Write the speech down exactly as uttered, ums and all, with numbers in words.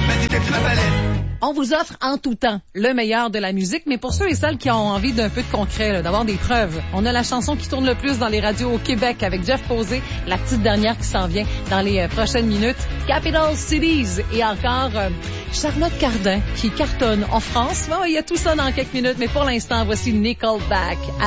m'a dit que tu m'appelais. On vous offre en tout temps le meilleur de la musique, mais pour ceux et celles qui ont envie d'un peu de concret, là, d'avoir des preuves, on a la chanson qui tourne le plus dans les radios au Québec avec Jeff Posé, la petite dernière qui s'en vient dans les euh, prochaines minutes, Capital Cities, et encore euh, Charlotte Cardin qui cartonne en France. Bon, il y a tout ça dans quelques minutes, mais pour l'instant, voici Nickelback